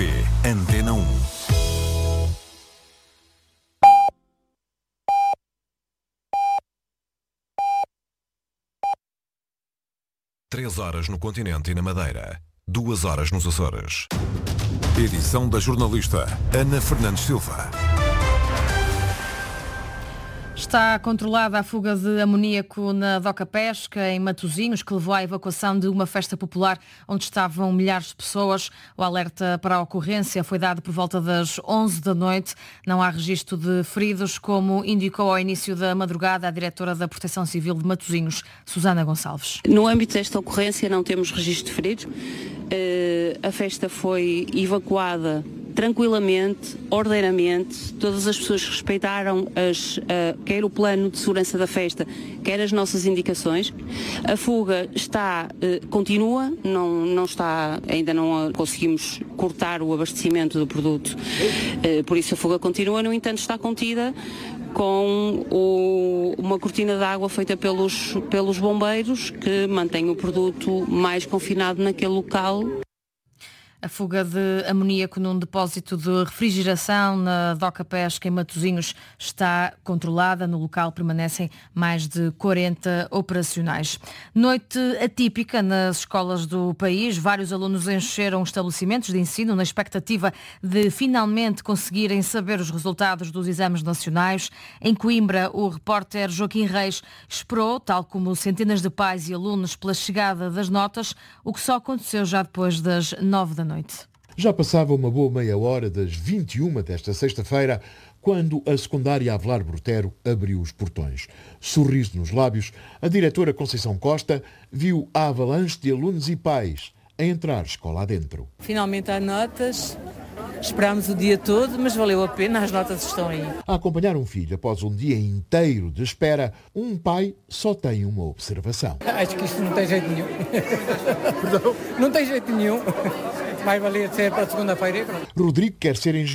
RTP Antena 1. Três horas no continente e na Madeira. 2 horas nos Açores. Edição da jornalista Ana Fernandes Silva. Está controlada a fuga de amoníaco na Doca Pesca, em Matosinhos, que levou à evacuação de uma festa popular onde estavam milhares de pessoas. O alerta para a ocorrência foi dado por volta das 11 da noite. Não há registro de feridos, como indicou ao início da madrugada a diretora da Proteção Civil de Matosinhos, Susana Gonçalves. No âmbito desta ocorrência não temos registro de feridos. A festa foi evacuada tranquilamente, ordeiramente. Todas as pessoas respeitaram quer o plano de segurança da festa, quer as nossas indicações. A fuga continua, não está, ainda não conseguimos cortar o abastecimento do produto, por isso a fuga continua, no entanto está contida com uma cortina de água feita pelos bombeiros, que mantém o produto mais confinado naquele local. A fuga de amoníaco num depósito de refrigeração na Doca Pesca em Matosinhos está controlada. No local permanecem mais de 40 operacionais. Noite atípica nas escolas do país. Vários alunos encheram estabelecimentos de ensino na expectativa de finalmente conseguirem saber os resultados dos exames nacionais. Em Coimbra, o repórter Joaquim Reis esperou, tal como centenas de pais e alunos, pela chegada das notas, o que só aconteceu já depois das 9 da noite. Já passava uma boa meia hora das 21 desta sexta-feira, quando a secundária Avelar Brotero abriu os portões. Sorriso nos lábios, a diretora Conceição Costa viu a avalanche de alunos e pais a entrar escola adentro. Finalmente há notas, esperámos o dia todo, mas valeu a pena, as notas estão aí. A acompanhar um filho após um dia inteiro de espera, um pai só tem uma observação. Acho que isto não tem jeito nenhum. Não tem jeito nenhum. Mais valia ser para segunda-feira. Rodrigo quer ser engenheiro.